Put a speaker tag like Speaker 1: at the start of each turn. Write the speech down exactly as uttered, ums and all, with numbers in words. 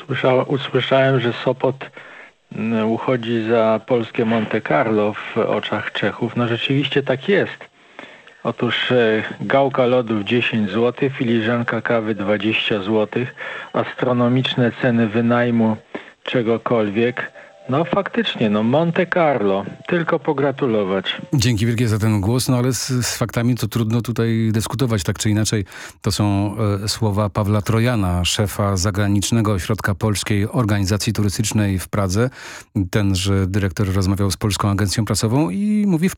Speaker 1: Usłysza, usłyszałem, że Sopot mm, uchodzi za polskie Monte Carlo w oczach Czechów. No rzeczywiście tak jest. Otóż e, gałka lodów dziesięć złotych, filiżanka kawy dwadzieścia złotych, astronomiczne ceny wynajmu czegokolwiek. No faktycznie, no Monte Carlo, tylko pogratulować.
Speaker 2: Dzięki wielkie za ten głos, no ale z, z faktami to trudno tutaj dyskutować, tak czy inaczej. To są e, słowa Pawła Trojana, szefa zagranicznego ośrodka Polskiej Organizacji Turystycznej w Pradze. Tenże dyrektor rozmawiał z Polską Agencją Prasową i mówi